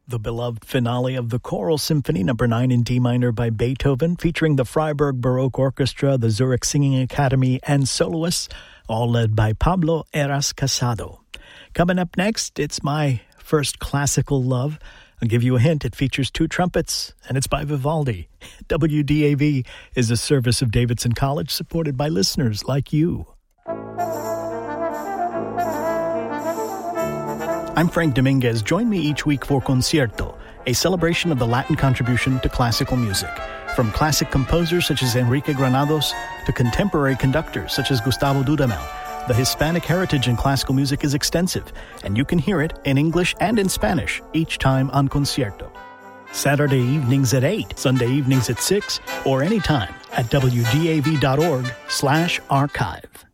The beloved finale of the Choral Symphony No. 9 in D minor by Beethoven, featuring the Freiburg Baroque Orchestra, the Zurich Singing Academy, and soloists, all led by Pablo Heras Casado. Coming up next, it's my first classical love. I'll give you a hint. It features two trumpets, and it's by Vivaldi. WDAV is a service of Davidson College, supported by listeners like you. I'm Frank Dominguez. Join me each week for Concierto, a celebration of the Latin contribution to classical music. From classic composers such as Enrique Granados to contemporary conductors such as Gustavo Dudamel, the Hispanic heritage in classical music is extensive, and you can hear it in English and in Spanish each time on Concierto. Saturday evenings at 8, Sunday evenings at 6, or anytime at wdav.org/archive.